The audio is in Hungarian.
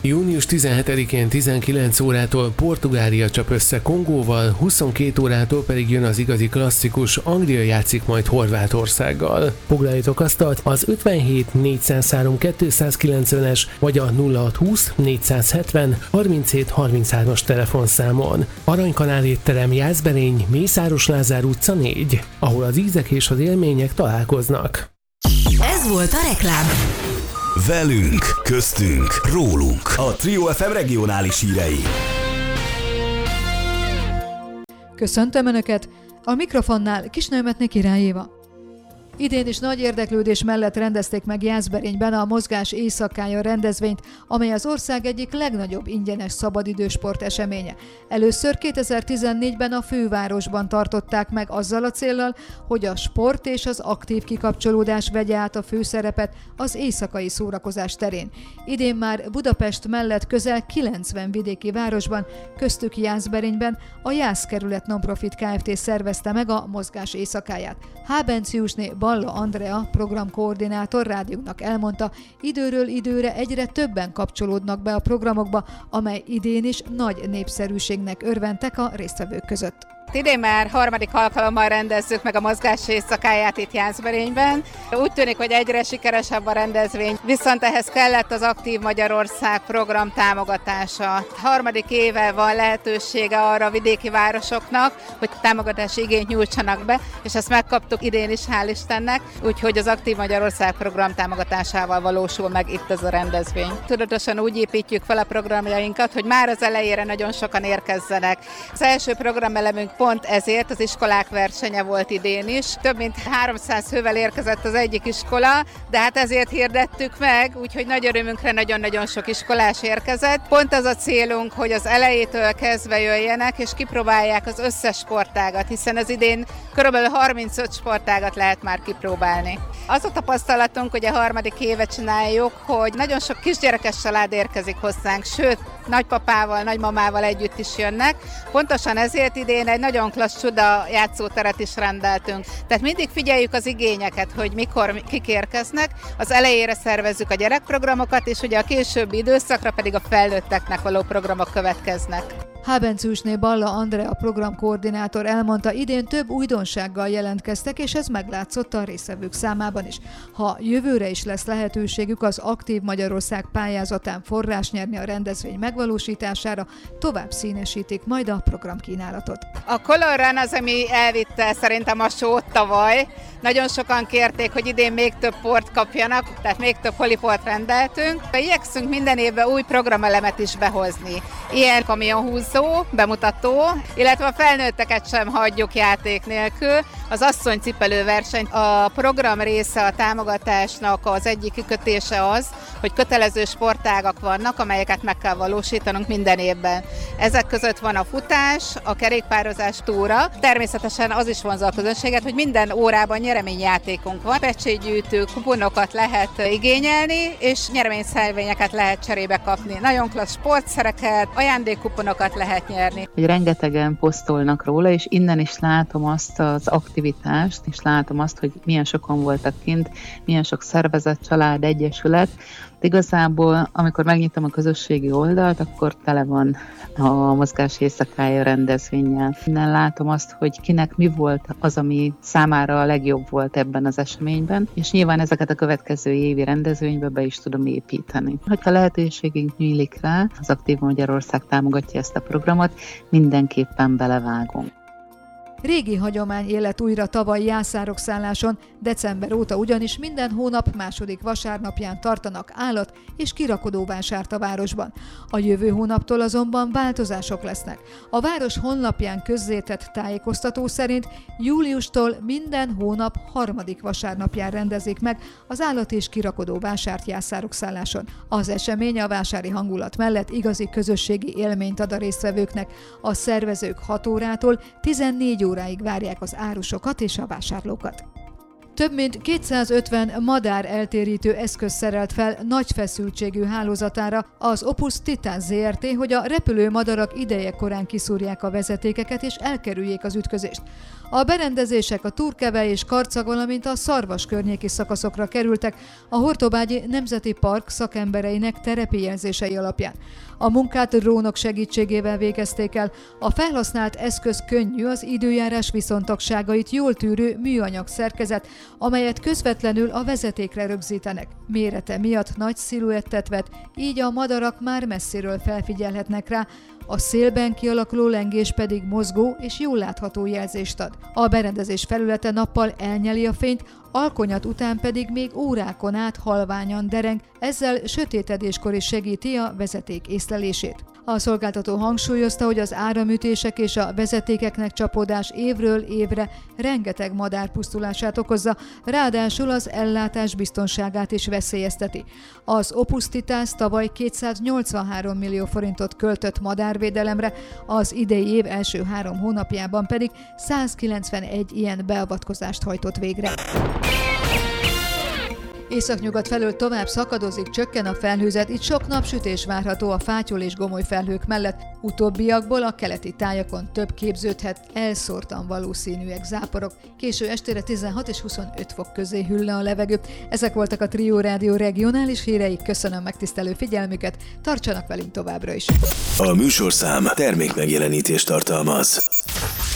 Június 17-én 19 órától Portugália csap össze Kongóval, 22 órától pedig jön az igazi klasszikus, Anglia játszik majd Horvátországgal. Foglaljatok asztalt az 57 403 290-es vagy a 0620 470 37 33-as telefonszámon. Aranykanál étterem, Jászberény, Mészáros Lázár utca 4, ahol az ízek és az élmények találkoznak. Ez volt a reklám. Velünk, köztünk, rólunk. A Trio FM regionális hírei. Köszöntöm Önöket! A mikrofonnál Kisnőmetné Király Éva. Idén is nagy érdeklődés mellett rendezték meg Jászberényben a Mozgás éjszakája rendezvényt, amely az ország egyik legnagyobb ingyenes szabadidősport eseménye. Először 2014-ben a fővárosban tartották meg azzal a céllal, hogy a sport és az aktív kikapcsolódás vegye át a főszerepet az éjszakai szórakozás terén. Idén már Budapest mellett közel 90 vidéki városban, köztük Jászberényben a Jászkerület Nonprofit Kft. Szervezte meg a Mozgás éjszakáját. Hábenciusné Balla Andrea programkoordinátor rádiónknak elmondta, időről időre egyre többen kapcsolódnak be a programokba, amely idén is nagy népszerűségnek örventek a résztvevők között. Idén már harmadik alkalommal rendezzük meg a Mozgás éjszakáját itt Jászberényben. Úgy tűnik, hogy egyre sikeresebb a rendezvény, viszont ehhez kellett az Aktív Magyarország program támogatása. Harmadik éve van lehetősége arra a vidéki városoknak, hogy támogatási igényt nyújtsanak be, és ezt megkaptuk idén is, hál' Istennek, úgyhogy az Aktív Magyarország program támogatásával valósul meg itt ez a rendezvény. Tudatosan úgy építjük fel a programjainkat, hogy már az elejére nagyon sokan érkezzenek. Az első programelemünk pont ezért az iskolák versenye volt idén is. Több mint 300 fővel érkezett az egyik iskola, de hát ezért hirdettük meg, úgyhogy nagy örömünkre nagyon-nagyon sok iskolás érkezett. Pont az a célunk, hogy az elejétől kezdve jöjjenek, és kipróbálják az összes sportágat, hiszen az idén kb. 35 sportágat lehet már kipróbálni. Az a tapasztalatunk, hogy a harmadik éve csináljuk, hogy nagyon sok kisgyerekes család érkezik hozzánk, sőt, nagypapával, nagymamával együtt is jönnek. Pontosan ezért idén egy nagyon klassz csuda játszóteret is rendeltünk. Tehát mindig figyeljük az igényeket, hogy mikor kik érkeznek. Az elejére szervezzük a gyerekprogramokat, és ugye a későbbi időszakra pedig a felnőtteknek való programok következnek. Hábenciusné Balla Andrea programkoordinátor elmondta, idén több újdonsággal jelentkeztek, és ez meglátszott a résztvevők számában is. Ha jövőre is lesz lehetőségük az Aktív Magyarország pályázatán forrás nyerni a rendezvény megvalósítására, tovább színesítik majd a programkínálatot. A Color Run az, ami elvitte szerintem a sót tavaly. Nagyon sokan kérték, hogy idén még több port kapjanak, tehát még több holiport rendeltünk. Igyekszünk minden évben új programelemet is behozni. Ilyen kamionhúzó, bemutató, illetve a felnőtteket sem hagyjuk játék nélkül. Az asszonycipelő verseny. A program része, a támogatásnak az egyik kikötése az, hogy kötelező sportágak vannak, amelyeket meg kell valósítanunk minden évben. Ezek között van a futás, a kerékpározás, túra. Természetesen az is vonzza a közönséget, hogy minden órában nyereményjátékunk van. Pecsétgyűjtő kuponokat lehet igényelni, és nyereményszervényeket lehet cserébe kapni. Nagyon klassz sportszereket, ajándékkuponokat lehet nyerni. Hogy rengetegen posztolnak róla, és innen is látom azt az aktivitást, és látom azt, hogy milyen sokan voltak kint, milyen sok szervezet, család, egyesület. De igazából, amikor megnyitom a közösségi oldalt, akkor tele van a Mozgás éjszakája rendezvénnyel. Innen látom azt, hogy kinek mi volt az, ami számára a legjobb volt ebben az eseményben, és nyilván ezeket a következő évi rendezvénybe be is tudom építeni. Hogyha lehetőségünk nyílik rá, az Aktív Magyarország támogatja ezt a programot, mindenképpen belevágunk. Régi hagyomány élet újra tavaly Jászárokszálláson, december óta ugyanis minden hónap második vasárnapján tartanak állat- és kirakodóvásárt a városban. A jövő hónaptól azonban változások lesznek. A város honlapján közzétett tájékoztató szerint júliustól minden hónap harmadik vasárnapján rendezik meg az állat- és kirakodóvásárt Jászárokszálláson. Az esemény a vásári hangulat mellett igazi közösségi élményt ad a résztvevőknek. A szervezők 6 órától 14 óráig várják az árusokat és a vásárlókat. Több mint 250 madár eltérítő eszköz szerelt fel nagy feszültségű hálózatára az Opus Titan Zrt., hogy a repülő madarak idejekorán kiszúrják a vezetékeket és elkerüljék az ütközést. A berendezések a Turkeve és Karcag, valamint a Szarvas környéki szakaszokra kerültek a Hortobágyi Nemzeti Park szakembereinek terepi jelzései alapján. A munkát drónok segítségével végezték el. A felhasznált eszköz könnyű, az időjárás viszontagságait jól tűrő műanyag szerkezet, amelyet közvetlenül a vezetékre rögzítenek. Mérete miatt nagy sziluettet vet, így a madarak már messziről felfigyelhetnek rá, a szélben kialakuló lengés pedig mozgó és jól látható jelzést ad. A berendezés felülete nappal elnyeli a fényt, alkonyat után pedig még órákon át halványan dereng, ezzel sötétedéskor is segíti a vezeték észlelését. A szolgáltató hangsúlyozta, hogy az áramütések és a vezetékeknek csapódás évről évre rengeteg madár pusztulását okozza, ráadásul az ellátás biztonságát is veszélyezteti. Az Opus Titáns tavaly 283 millió forintot költött madárvédelemre, az idei év első 3 hónapjában pedig 191 ilyen beavatkozást hajtott végre. Északnyugat felől tovább szakadozik, csökken a felhőzet, itt sok napsütés várható a fátyol és gomoly felhők mellett. Utóbbiakból a keleti tájakon több képződhet, elszórtan valószínűek záporok. Késő estére 16 és 25 fok közé hűl le a levegő. Ezek voltak a Trio Rádió regionális hírei, köszönöm megtisztelő figyelmüket, tartsanak velünk továbbra is. A műsorszám termékmegjelenítést tartalmaz.